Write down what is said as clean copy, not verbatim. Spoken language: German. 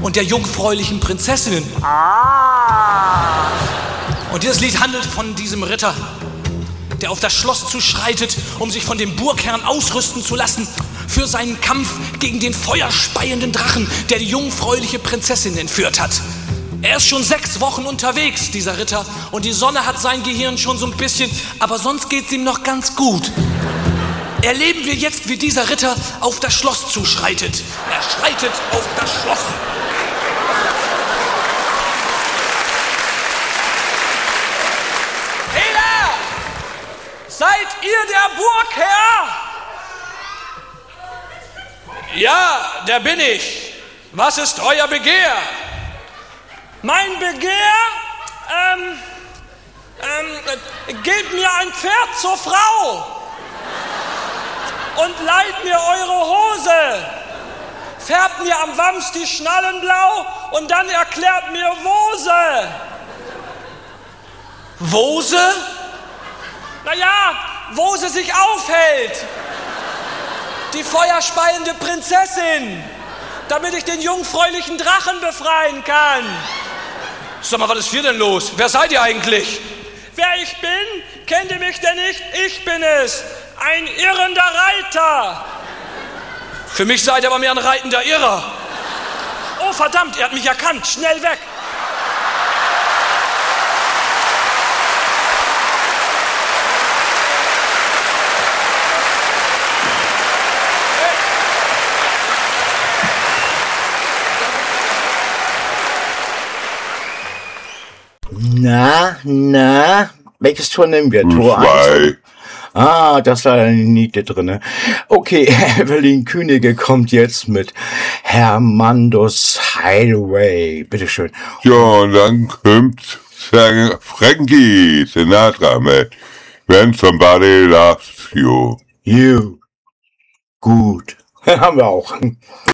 und der jungfräulichen Prinzessinnen. Und dieses Lied handelt von diesem Ritter, der auf das Schloss zuschreitet, um sich von dem Burgherrn ausrüsten zu lassen für seinen Kampf gegen den feuerspeienden Drachen, der die jungfräuliche Prinzessin entführt hat. Er ist schon 6 Wochen unterwegs, dieser Ritter, und die Sonne hat sein Gehirn schon so ein bisschen, aber sonst geht's ihm noch ganz gut. Erleben wir jetzt, wie dieser Ritter auf das Schloss zuschreitet. Er schreitet auf das Schloss. Hela! Seid ihr der Burgherr? Ja, der bin ich. Was ist euer Begehr? Mein Begehr? Gebt mir ein Pferd zur Frau und leiht mir eure Hose. Färbt mir am Wams die Schnallen blau und dann erklärt mir Wose. Wose? Naja, wo sie sich aufhält. Die feuerspeiende Prinzessin, damit ich den jungfräulichen Drachen befreien kann. Sag mal, was ist hier denn los? Wer seid ihr eigentlich? Wer ich bin? Kennt ihr mich denn nicht? Ich bin es, ein irrender Reiter. Für mich seid ihr aber mehr ein reitender Irrer. Oh verdammt, er hat mich erkannt. Schnell weg. Na, welches Tor nehmen wir? Tor 1? Da ist leider eine Niete drinne. Okay, Evelyn Könige kommt jetzt mit Hermandos Hideaway. Bitteschön. Ja, und dann kommt Frankie Sinatra mit When Somebody Loves You. You. Gut. Haben wir auch.